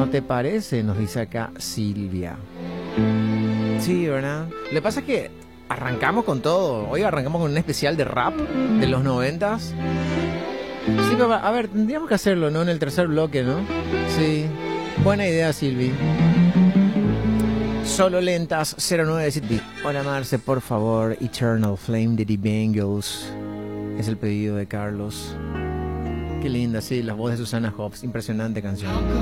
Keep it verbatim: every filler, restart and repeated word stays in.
¿No te parece? Nos dice acá Silvia. Sí, ¿verdad? Lo que pasa es que arrancamos con todo. Hoy arrancamos con un especial de rap de los noventas. Sí, papá, a ver, tendríamos que hacerlo, ¿no? En el tercer bloque, ¿no? Sí. Buena idea, Silvi. Solo lentas, cero nueve siete. Hola, Marce, por favor. Eternal Flame de The Bangles. Es el pedido de Carlos. Qué linda, sí, la voz de Susana Hobbs. Impresionante canción.